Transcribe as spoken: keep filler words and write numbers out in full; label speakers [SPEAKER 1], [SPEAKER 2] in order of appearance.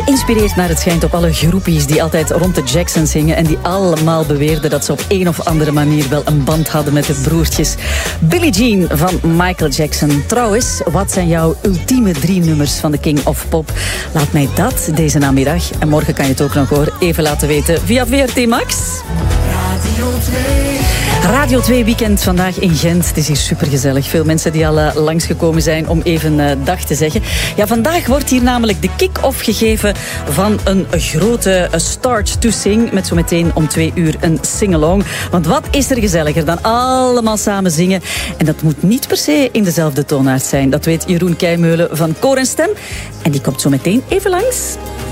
[SPEAKER 1] Geïnspireerd naar het schijnt op alle groepies die altijd rond de Jacksons hingen en die allemaal beweerden dat ze op een of andere manier wel een band hadden met de broertjes. Billie Jean van Michael Jackson. Trouwens, wat zijn jouw ultieme drie nummers van de King of Pop? Laat mij dat deze namiddag, en morgen kan je het ook nog horen, even laten weten via V R T Max. Radio twee. Radio twee weekend vandaag in Gent. Het is hier supergezellig. Veel mensen die al uh, langsgekomen zijn om even uh, dag te zeggen. Ja, vandaag wordt hier namelijk de kick-off gegeven van een grote uh, Start to Sing. Met zo meteen om twee uur een sing-along. Want wat is er gezelliger dan allemaal samen zingen? En dat moet niet per se in dezelfde toonaard zijn. Dat weet Jeroen Keimeulen van Koor en Stem. En die komt zo meteen even langs.